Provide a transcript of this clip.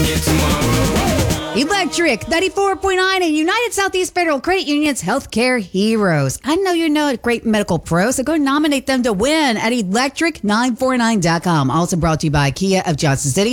Electric 94.9 and United Southeast Federal Credit Union's Healthcare Heroes. I know you know a great medical pro, so go nominate them to win at electric949.com. Also brought to you by Kia of Johnson City.